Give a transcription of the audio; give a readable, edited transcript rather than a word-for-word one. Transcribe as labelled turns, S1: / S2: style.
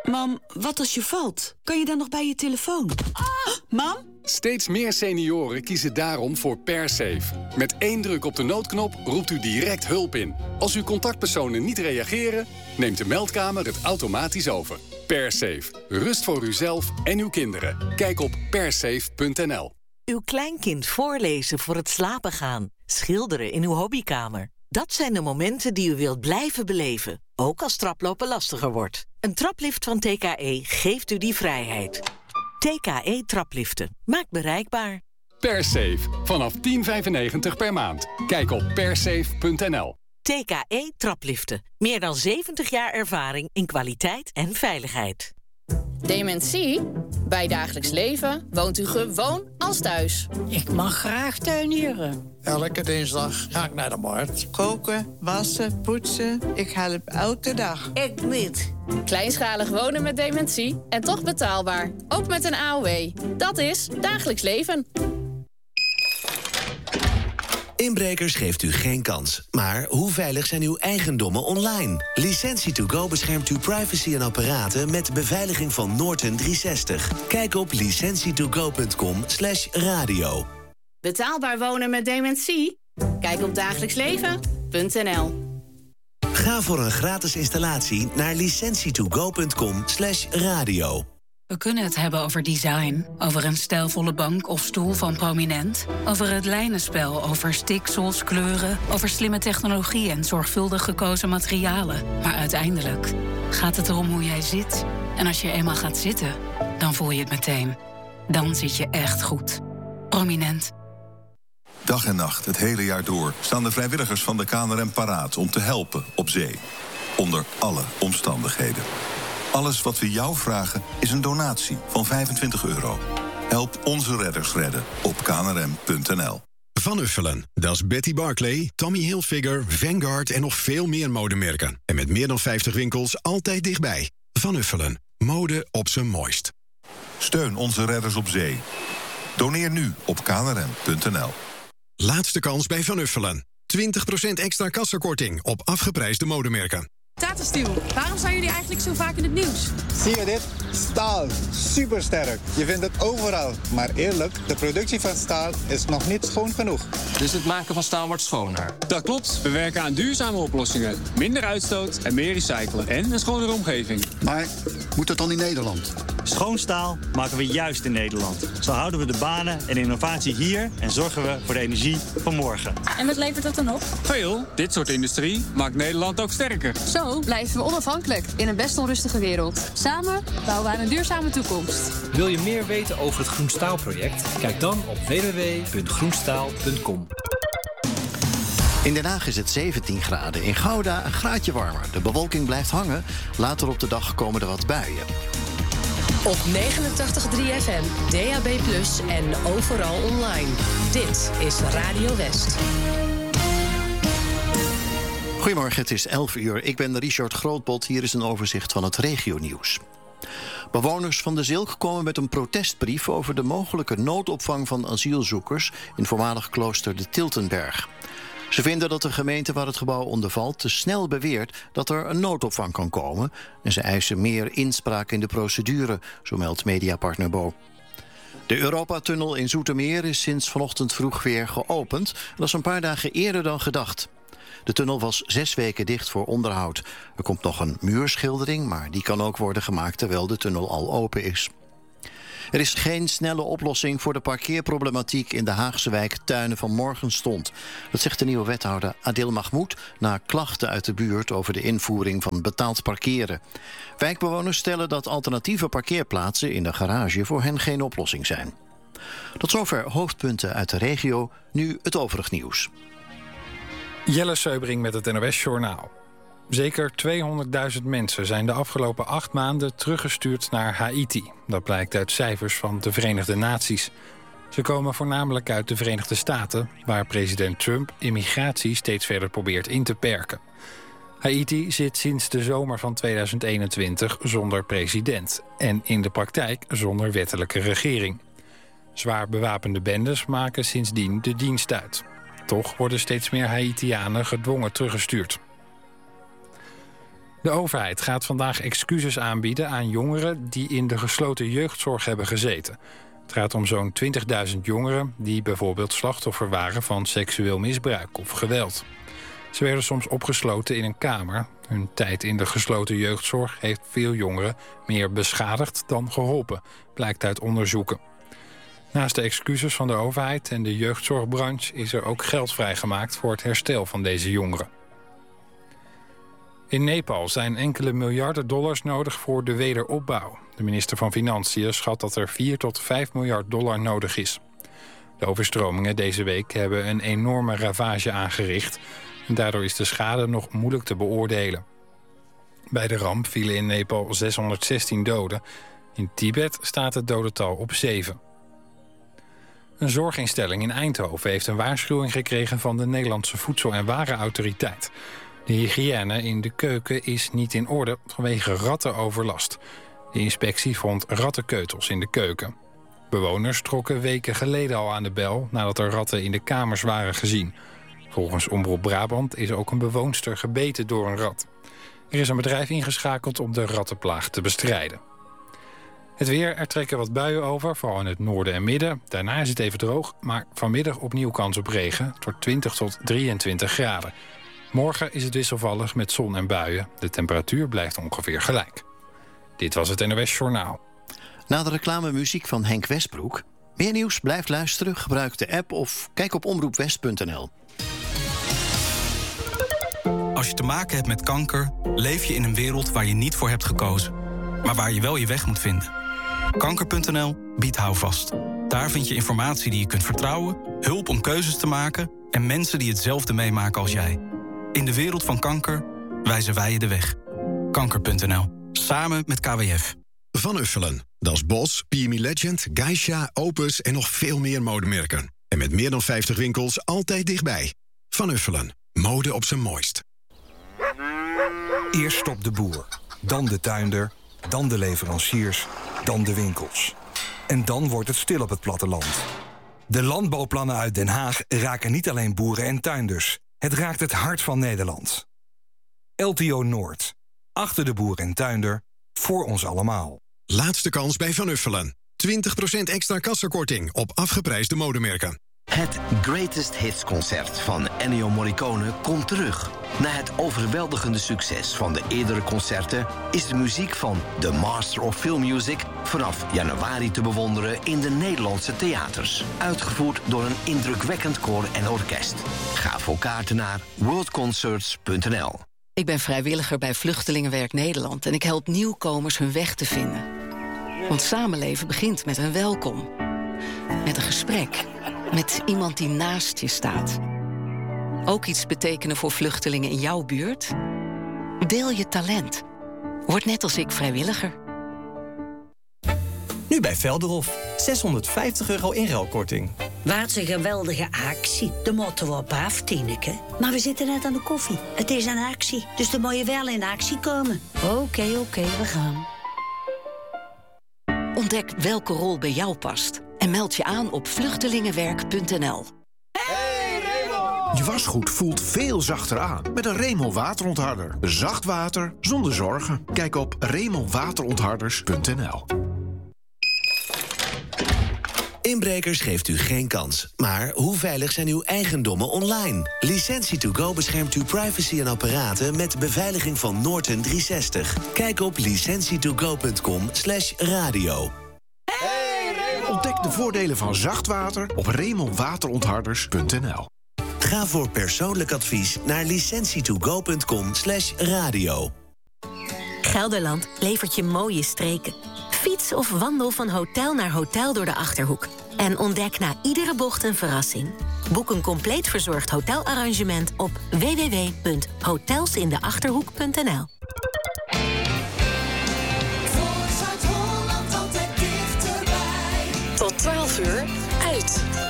S1: Mam, wat als je valt? Kan je dan nog bij je telefoon? Mam?
S2: Steeds meer senioren kiezen daarom voor PerSafe. Met 1 druk op de noodknop roept u direct hulp in. Als uw contactpersonen niet reageren, neemt de meldkamer het automatisch over. PerSafe. Rust voor uzelf en uw kinderen. Kijk op persafe.nl.
S3: Uw kleinkind voorlezen voor het slapen gaan. Schilderen in uw hobbykamer. Dat zijn de momenten die u wilt blijven beleven. Ook als traplopen lastiger wordt. Een traplift van TKE geeft u die vrijheid. TKE Trapliften. Maakt bereikbaar.
S2: PerSafe. Vanaf €10,95 per maand. Kijk op persafe.nl.
S3: TKE Trapliften. Meer dan 70 jaar ervaring in kwaliteit en veiligheid.
S4: Dementie? Bij dagelijks leven woont u gewoon als thuis.
S5: Ik mag graag tuinieren.
S6: Elke dinsdag ga ik naar de markt.
S7: Koken, wassen, poetsen. Ik help elke dag.
S5: Ik niet.
S4: Kleinschalig wonen met dementie en toch betaalbaar. Ook met een AOW. Dat is dagelijks leven.
S8: Inbrekers geeft u geen kans. Maar hoe veilig zijn uw eigendommen online? Licentie2Go beschermt uw privacy en apparaten met de beveiliging van Norton 360. Kijk op licentie2go.com/radio.
S4: Betaalbaar wonen met dementie? Kijk op dagelijksleven.nl.
S8: Ga voor een gratis installatie naar licentie2go.com/radio.
S9: We kunnen het hebben over design, over een stijlvolle bank of stoel van Prominent, over het lijnenspel, over stiksels, kleuren, over slimme technologie en zorgvuldig gekozen materialen. Maar uiteindelijk gaat het erom hoe jij zit. En als je eenmaal gaat zitten, dan voel je het meteen. Dan zit je echt goed. Prominent.
S10: Dag en nacht, het hele jaar door, staan de vrijwilligers van de KNRM paraat om te helpen op zee. Onder alle omstandigheden. Alles wat we jou vragen is een donatie van €25. Help onze redders redden op knrm.nl.
S11: Van Uffelen, dat is Betty Barclay, Tommy Hilfiger, Vanguard en nog veel meer modemerken. En met meer dan 50 winkels altijd dichtbij. Van Uffelen, mode op zijn mooist.
S10: Steun onze redders op zee. Doneer nu op knrm.nl.
S11: Laatste kans bij Van Uffelen. 20% extra kassakorting op afgeprijsde modemerken.
S12: Tata Steel, waarom zijn jullie eigenlijk zo vaak in het nieuws?
S13: Zie je dit? Staal. Supersterk. Je vindt het overal. Maar eerlijk, de productie van staal is nog niet schoon genoeg.
S14: Dus het maken van staal wordt schoner?
S15: Dat klopt. We werken aan duurzame oplossingen. Minder uitstoot en meer recyclen. En een schonere omgeving.
S16: Maar moet het dan in Nederland?
S17: Schoon staal maken we juist in Nederland. Zo houden we de banen en innovatie hier en zorgen we voor de energie van morgen.
S12: En wat levert dat dan op?
S15: Veel. Dit soort industrie maakt Nederland ook sterker.
S12: Zo blijven we onafhankelijk in een best onrustige wereld. Samen bouwen we aan een duurzame toekomst.
S18: Wil je meer weten over het Groen Staal-project? Kijk dan op www.groenstaal.com.
S19: In Den Haag is het 17 graden. In Gouda een graadje warmer. De bewolking blijft hangen. Later op de dag komen er wat buien.
S20: Op 89.3 FM, DAB+ en overal online. Dit is Radio West.
S19: Goedemorgen, het is 11 uur. Ik ben Richard Grootbot. Hier is een overzicht van het regionieuws. Bewoners van de Zilk komen met een protestbrief over de mogelijke noodopvang van asielzoekers in voormalig klooster de Tiltenberg. Ze vinden dat de gemeente waar het gebouw onder valt te snel beweert dat er een noodopvang kan komen. En ze eisen meer inspraak in de procedure, zo meldt mediapartner Bo. De Europatunnel in Zoetermeer is sinds vanochtend vroeg weer geopend. Dat is een paar dagen eerder dan gedacht. De tunnel was 6 weken dicht voor onderhoud. Er komt nog een muurschildering, maar die kan ook worden gemaakt terwijl de tunnel al open is. Er is geen snelle oplossing voor de parkeerproblematiek in de Haagse wijk Tuinen van Morgenstond. Dat zegt de nieuwe wethouder Adil Mahmoud na klachten uit de buurt over de invoering van betaald parkeren. Wijkbewoners stellen dat alternatieve parkeerplaatsen in de garage voor hen geen oplossing zijn. Tot zover hoofdpunten uit de regio, nu het overig nieuws.
S1: Jelle Seubring met het NOS-journaal. Zeker 200.000 mensen zijn de afgelopen 8 maanden teruggestuurd naar Haiti. Dat blijkt uit cijfers van de Verenigde Naties. Ze komen voornamelijk uit de Verenigde Staten, waar president Trump immigratie steeds verder probeert in te perken. Haiti zit sinds de zomer van 2021 zonder president en in de praktijk zonder wettelijke regering. Zwaar bewapende bendes maken sindsdien de dienst uit. Toch worden steeds meer Haitianen gedwongen teruggestuurd. De overheid gaat vandaag excuses aanbieden aan jongeren die in de gesloten jeugdzorg hebben gezeten. Het gaat om zo'n 20.000 jongeren die bijvoorbeeld slachtoffer waren van seksueel misbruik of geweld. Ze werden soms opgesloten in een kamer. Hun tijd in de gesloten jeugdzorg heeft veel jongeren meer beschadigd dan geholpen, blijkt uit onderzoeken. Naast de excuses van de overheid en de jeugdzorgbranche is er ook geld vrijgemaakt voor het herstel van deze jongeren. In Nepal zijn enkele miljarden dollars nodig voor de wederopbouw. De minister van Financiën schat dat er 4 tot 5 miljard dollar nodig is. De overstromingen deze week hebben een enorme ravage aangericht en daardoor is de schade nog moeilijk te beoordelen. Bij de ramp vielen in Nepal 616 doden. In Tibet staat het dodental op 7. Een zorginstelling in Eindhoven heeft een waarschuwing gekregen van de Nederlandse Voedsel- en Warenautoriteit. De hygiëne in de keuken is niet in orde vanwege rattenoverlast. De inspectie vond rattenkeutels in de keuken. Bewoners trokken weken geleden al aan de bel nadat er ratten in de kamers waren gezien. Volgens Omroep Brabant is ook een bewoonster gebeten door een rat. Er is een bedrijf ingeschakeld om de rattenplaag te bestrijden. Het weer, er trekken wat buien over, vooral in het noorden en midden. Daarna is het even droog, maar vanmiddag opnieuw kans op regen. Het wordt 20 tot 23 graden. Morgen is het wisselvallig met zon en buien. De temperatuur blijft ongeveer gelijk. Dit was het NOS Journaal.
S19: Na de reclamemuziek van Henk Westbroek. Meer nieuws, blijf luisteren, gebruik de app of kijk op omroepwest.nl.
S21: Als je te maken hebt met kanker, leef je in een wereld waar je niet voor hebt gekozen. Maar waar je wel je weg moet vinden. Kanker.nl biedt houvast. Daar vind je informatie die je kunt vertrouwen, hulp om keuzes te maken en mensen die hetzelfde meemaken als jij. In de wereld van kanker wijzen wij je de weg. Kanker.nl. Samen met KWF.
S11: Van Uffelen. Dat is Bos, PME Legend, Geisha, Opus en nog veel meer modemerken. En met meer dan 50 winkels altijd dichtbij. Van Uffelen. Mode op zijn mooist.
S22: Eerst stopt de boer, dan de tuinder, dan de leveranciers, dan de winkels. En dan wordt het stil op het platteland. De landbouwplannen uit Den Haag raken niet alleen boeren en tuinders. Het raakt het hart van Nederland. LTO Noord. Achter de boer en tuinder. Voor ons allemaal.
S11: Laatste kans bij Van Uffelen. 20% extra kassakorting op afgeprijsde modemerken.
S23: Het Greatest Hits concert van Ennio Morricone komt terug. Na het overweldigende succes van de eerdere concerten is de muziek van The Master of Film Music vanaf januari te bewonderen in de Nederlandse theaters. Uitgevoerd door een indrukwekkend koor en orkest. Ga voor kaarten naar worldconcerts.nl.
S24: Ik ben vrijwilliger bij Vluchtelingenwerk Nederland en ik help nieuwkomers hun weg te vinden. Want samenleven begint met een welkom. Met een gesprek. Met iemand die naast je staat. Ook iets betekenen voor vluchtelingen in jouw buurt? Deel je talent. Word net als ik vrijwilliger.
S25: Nu bij Velderhof. €650 inruilkorting.
S5: Wat een geweldige actie. De moeten we op af, Tineke. Maar we zitten net aan de koffie. Het is een actie, dus dan moet je wel in actie komen. Oké, we gaan.
S24: Ontdek welke rol bij jou past. En meld je aan op vluchtelingenwerk.nl.
S26: Je wasgoed voelt veel zachter aan met een Remel waterontharder. Zacht water zonder zorgen. Kijk op remelwaterontharders.nl.
S8: Inbrekers geeft u geen kans. Maar hoe veilig zijn uw eigendommen online? Licentie2Go beschermt uw privacy en apparaten met beveiliging van Norton 360. Kijk op licentietogo.com/radio.
S26: Ontdek de voordelen van zacht water op remelwaterontharders.nl.
S8: Ga voor persoonlijk advies naar licentietogo.com/radio.
S27: Gelderland levert je mooie streken. Fiets of wandel van hotel naar hotel door de Achterhoek. En ontdek na iedere bocht een verrassing. Boek een compleet verzorgd hotelarrangement op www.hotelsindeachterhoek.nl.
S20: Tot 12 uur uit.